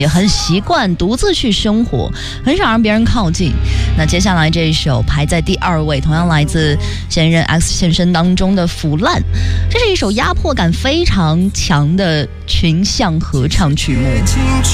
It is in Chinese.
也很习惯独自去生活，很少让别人靠近。那接下来这一首排在第2位，同样来自嫌疑人 X 现身当中的《腐烂》，这是一首压迫感非常强的群像合唱曲目。